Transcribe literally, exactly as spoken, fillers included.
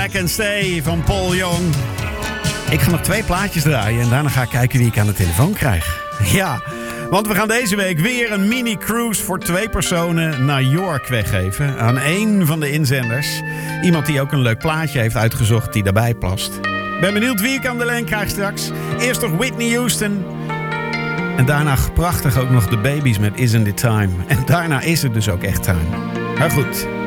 I Can Stay van Paul Young. Ik ga nog twee plaatjes draaien en daarna ga ik kijken wie ik aan de telefoon krijg. Ja, want we gaan deze week weer een mini-cruise voor twee personen naar York weggeven. Aan één van de inzenders. Iemand die ook een leuk plaatje heeft uitgezocht die daarbij past. Ben benieuwd wie ik aan de lijn krijg straks. Eerst nog Whitney Houston. En daarna prachtig ook nog de Babies met Isn't It Time. En daarna is het dus ook echt time. Maar goed...